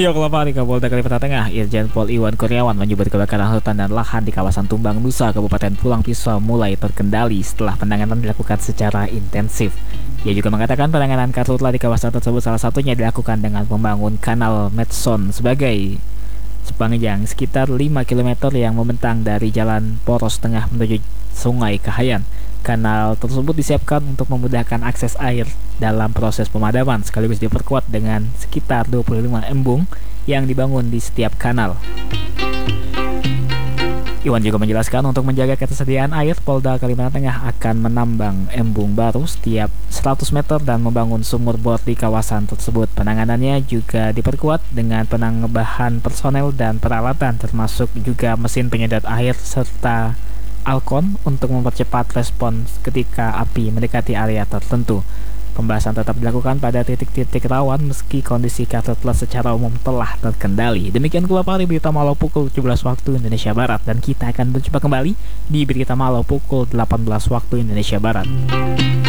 Yoklapari Kapolda Kalimantan Tengah, Irjen Pol Iwan Kurniawan menyebut kebakaran hutan dan lahan di kawasan Tumbang Nusa, Kabupaten Pulang Pisau mulai terkendali setelah penanganan dilakukan secara intensif. Ia juga mengatakan penanganan karhutla di kawasan tersebut salah satunya dilakukan dengan membangun kanal Medson sebagai sepanjang sekitar 5 km yang membentang dari Jalan Poros Tengah menuju Sungai Kahayan. Kanal tersebut disiapkan untuk memudahkan akses air dalam proses pemadaman, sekaligus diperkuat dengan sekitar 25 embung yang dibangun di setiap kanal. Iwan juga menjelaskan untuk menjaga ketersediaan air, Polda Kalimantan Tengah akan menambang embung baru setiap 100 meter dan membangun sumur bor di kawasan tersebut. Penanganannya juga diperkuat dengan penambahan personel dan peralatan, termasuk juga mesin penyedot air serta Alkon untuk mempercepat respons ketika api mendekati area tertentu. Pembahasan tetap dilakukan pada titik-titik rawan meski kondisi karhutla secara umum telah terkendali. Demikian Kulapari Berita Malau pukul 17 waktu Indonesia Barat, dan kita akan berjumpa kembali di Berita Malau pukul 18 waktu Indonesia Barat.